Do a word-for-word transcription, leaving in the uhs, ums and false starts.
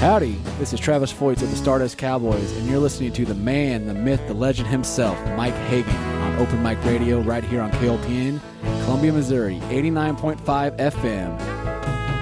Howdy, this is Travis Foyts of the Stardust Cowboys, and you're listening to the man, the myth, the legend himself, Mike Hagan, on Open Mic Radio right here on K O P N, Columbia, Missouri, eighty-nine point five F M.